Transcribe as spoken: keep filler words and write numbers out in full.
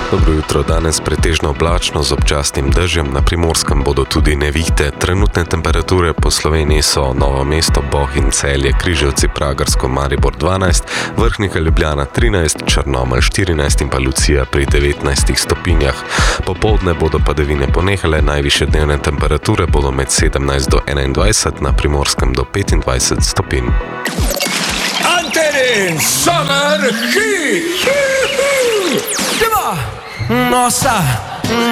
Dobro jutro, danes pretežno oblačno z občasnim dežjem, na Primorskem bodo tudi nevihte. Trenutne temperature po Sloveniji so Novo mesto, Bohinj, Celje, Križevci, Pragersko, Maribor dvanajst, Vrhnika, Ljubljana trinajst, Črnomelj štirinajst in pa Lucija pri devetnajstih stopinjah. Popoldne bodo padavine ponehale, najvišje dnevne temperature bodo med sedemnajst do enaindvajset, na Primorskem do petindvajset stopinj. Summer heat! Come on! Nossa!